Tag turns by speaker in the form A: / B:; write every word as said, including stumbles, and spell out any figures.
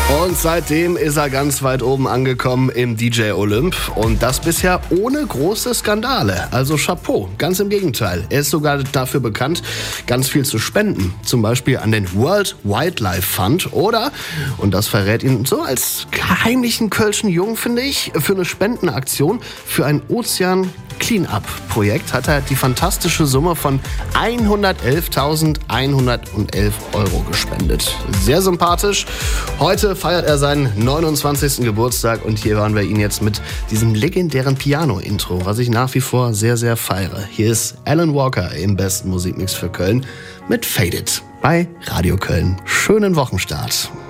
A: Und seitdem ist er ganz weit oben angekommen im D J Olymp. Und das bisher ohne große Skandale. Also Chapeau, ganz im Gegenteil. Er ist sogar dafür bekannt, ganz viel zu spenden. Zum Beispiel an den World Wildlife Fund. Oder, und das verrät ihn so als heimlichen kölschen Jungen, finde ich, für eine Spendenaktion für ein Ozean Clean-Up-Projekt hat er die fantastische Summe von hundertelftausendeinhundertelf Euro gespendet. Sehr sympathisch. Heute feiert er seinen neunundzwanzigsten Geburtstag und hier hören wir ihn jetzt mit diesem legendären Piano-Intro, was ich nach wie vor sehr, sehr feiere. Hier ist Alan Walker im besten Musikmix für Köln mit Faded bei Radio Köln. Schönen Wochenstart.